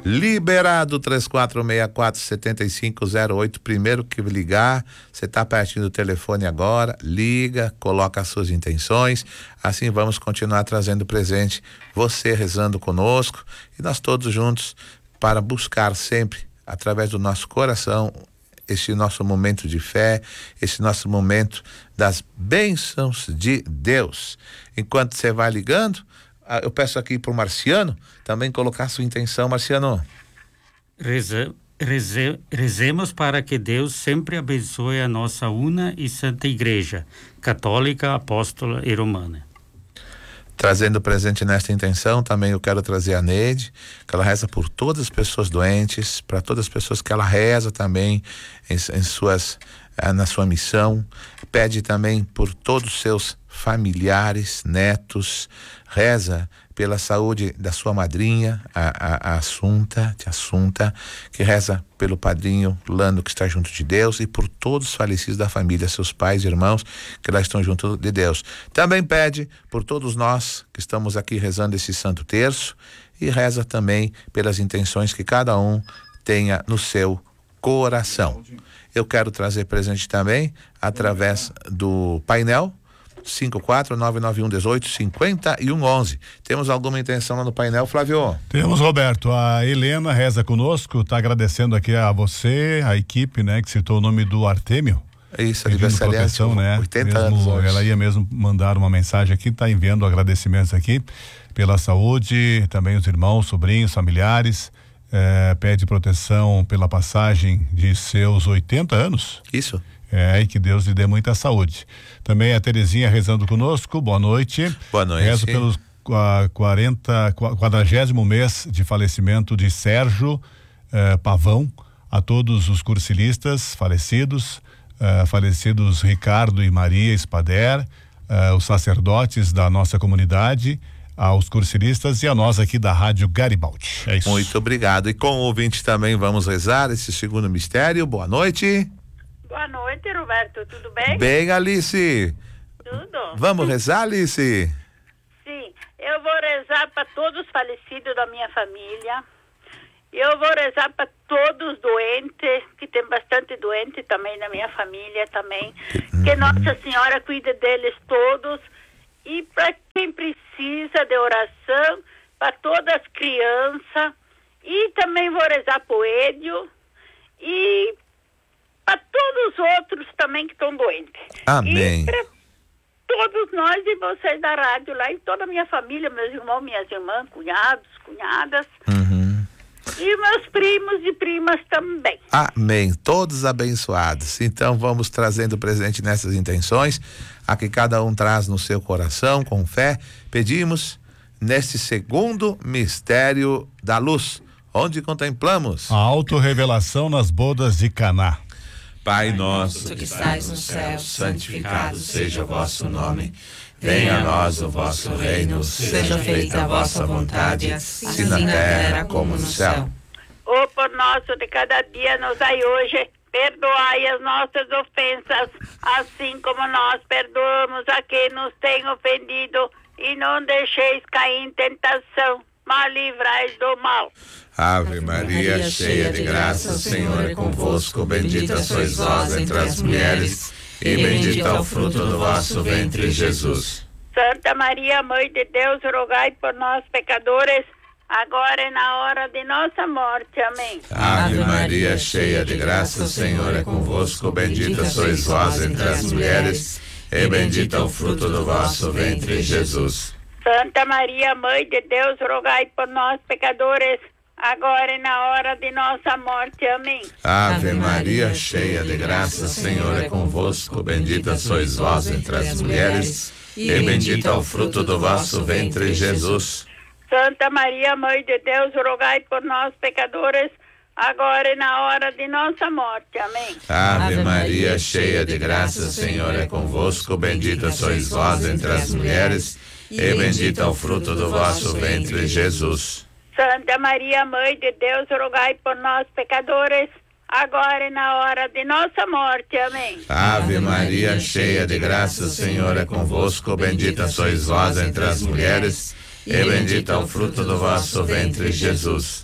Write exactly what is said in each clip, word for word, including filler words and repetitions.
Liberado três quatro seis quatro sete cinco zero oito. Primeiro que ligar, você está pertinho do telefone agora, liga, coloca as suas intenções. Assim vamos continuar trazendo presente, você rezando conosco e nós todos juntos para buscar sempre, através do nosso coração, esse nosso momento de fé, esse nosso momento das bênçãos de Deus. Enquanto você vai ligando, eu peço aqui para o Marciano também colocar sua intenção. Marciano. Reze, reze, rezemos para que Deus sempre abençoe a nossa una e santa igreja, católica, apóstola e romana. Trazendo presente nesta intenção, também eu quero trazer a Neide, que ela reza por todas as pessoas doentes, para todas as pessoas que ela reza também em, em suas, na sua missão. Pede também por todos os seus familiares, netos, reza pela saúde da sua madrinha, a, a, a Assunta, tia Assunta, que reza pelo padrinho Lando, que está junto de Deus, e por todos os falecidos da família, seus pais e irmãos, que lá estão junto de Deus. Também pede por todos nós que estamos aqui rezando esse Santo Terço, e reza também pelas intenções que cada um tenha no seu coração. Eu quero trazer presente também, através do painel, cinco quatro nove nove um um oito cinco um onze. Temos alguma intenção lá no painel, Flávio? Temos, Roberto. A Helena reza conosco, está agradecendo aqui a você, a equipe, né, que citou o nome do Artêmio. Isso, aniversariante, né? oitenta mesmo, anos hoje. Ela ia mesmo mandar uma mensagem aqui, está enviando agradecimentos aqui pela saúde, também os irmãos, sobrinhos, familiares, eh, pede proteção pela passagem de seus oitenta anos. Isso. É, e que Deus lhe dê muita saúde. Também a Terezinha rezando conosco, boa noite. Boa noite. Rezo pelos uh, quarenta, quadragésimo mês de falecimento de Sérgio uh, Pavão, a todos os cursilistas falecidos, uh, falecidos Ricardo e Maria Espader, uh, os sacerdotes da nossa comunidade, aos cursilistas e a nós aqui da Rádio Garibaldi. É isso. Muito obrigado. E com o ouvinte também vamos rezar esse segundo mistério. Boa noite. Boa noite, Roberto, tudo bem? Bem, Alice. Tudo. Vamos rezar, Alice? Sim, eu vou rezar para todos os falecidos da minha família. Eu vou rezar para todos os doentes, que tem bastante doente também na minha família também. Uhum. Que Nossa Senhora cuide deles todos. E para quem precisa de oração, para todas as crianças. E também vou rezar para o Edio. E para todos os outros também que estão doentes. Amém. E para todos nós e vocês da rádio lá, e toda a minha família, meus irmãos, minhas irmãs, cunhados, cunhadas. Uhum. E meus primos e primas também. Amém. Todos abençoados. Então vamos trazendo presente nessas intenções, a que cada um traz no seu coração, com fé. Pedimos neste segundo mistério da luz, onde contemplamos a autorrevelação nas bodas de Caná. Pai nosso que estais no céu, santificado seja o vosso nome. Venha a nós o vosso reino, seja feita a vossa vontade, assim na terra como no céu. O pão nosso de cada dia nos dai hoje, perdoai as nossas ofensas, assim como nós perdoamos a quem nos tem ofendido, e não deixeis cair em tentação, mas livrai do mal. Ave Maria, cheia de graça, o Senhor é convosco. Bendita sois vós entre as mulheres, e bendito é o fruto do vosso ventre, Jesus. Santa Maria, Mãe de Deus, rogai por nós, pecadores, agora e na hora de nossa morte. Amém. Ave Maria, cheia de graça, o Senhor é convosco. Bendita sois vós entre as mulheres, e bendito é o fruto do vosso ventre, Jesus. Santa Maria, Mãe de Deus, rogai por nós, pecadores, agora e na hora de nossa morte. Amém. Ave Maria, cheia de graça, o Senhor é convosco. Bendita sois vós entre as mulheres, e bendito é o fruto do vosso ventre, Jesus. Santa Maria, Mãe de Deus, rogai por nós, pecadores, agora e na hora de nossa morte. Amém. Ave Maria, cheia de graça, o Senhor é convosco. Bendita sois vós entre as mulheres, e bendito é o fruto do vosso ventre, Jesus. Santa Maria, Mãe de Deus, rogai por nós, pecadores, agora e na hora de nossa morte. Amém. Ave Maria, cheia de graça, o Senhor é convosco. Bendita sois vós entre as mulheres, e bendito é o fruto do vosso ventre, Jesus.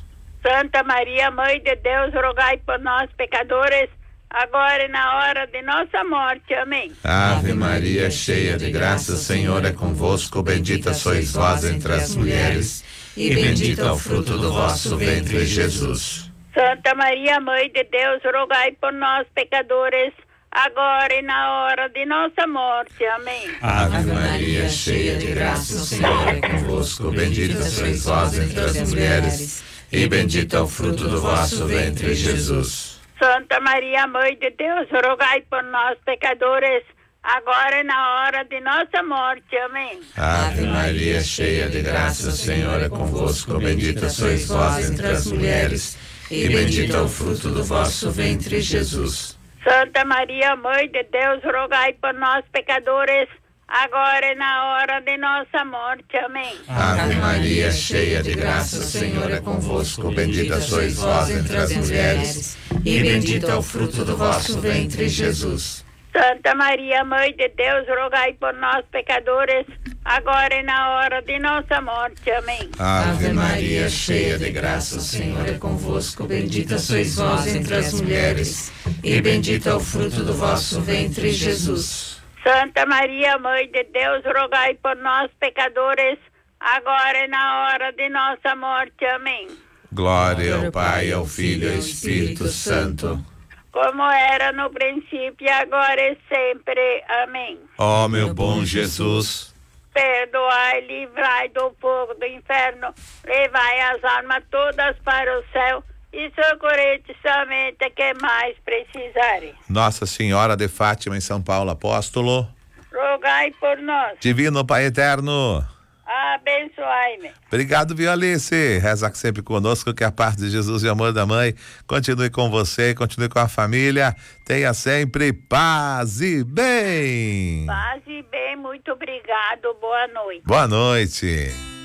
Santa Maria, Mãe de Deus, rogai por nós, pecadores, agora e na hora de nossa morte. Amém. Ave Maria, cheia de graça, o Senhor é convosco, bendita sois vós entre as mulheres, e bendito é o fruto do vosso ventre, Jesus. Santa Maria, Mãe de Deus, rogai por nós, pecadores, agora e na hora de nossa morte. Amém. Ave Maria, cheia de graça, o Senhor é convosco, bendita sois vós entre as mulheres, e bendito é o fruto do vosso ventre, Jesus. Santa Maria, Mãe de Deus, rogai por nós, pecadores, agora e na hora de nossa morte. Amém. Ave Maria, cheia de graça, o Senhor é convosco, bendita sois vós entre as mulheres, e bendito é o fruto do vosso ventre, Jesus. Santa Maria, Mãe de Deus, rogai por nós, pecadores, agora e na hora de nossa morte. Amém. Ave Maria, cheia de graça, o Senhor é convosco, bendita sois vós entre as mulheres, e bendito é o fruto do vosso ventre, Jesus. Santa Maria, Mãe de Deus, rogai por nós, pecadores, agora e na hora de nossa morte. Amém. Ave Maria, cheia de graça, o Senhor é convosco, bendita sois vós entre as mulheres, e bendito é o fruto do vosso ventre, Jesus. Santa Maria, Mãe de Deus, rogai por nós, pecadores, agora e na hora de nossa morte. Amém. Glória ao Pai, ao Filho e ao Espírito Santo, como era no princípio, agora e sempre. Amém. Ó meu bom Jesus, perdoai, livrai do fogo do inferno, levai as almas todas para o céu e socorrei somente quem mais precisarem. Nossa Senhora de Fátima, em São Paulo, apóstolo, rogai por nós. Divino Pai Eterno, abençoai-me. Obrigado, Violice. Reza sempre conosco, que a paz de Jesus e o amor da Mãe continue com você, continue com a família. Tenha sempre paz e bem. Paz e bem, muito obrigado. Boa noite. Boa noite.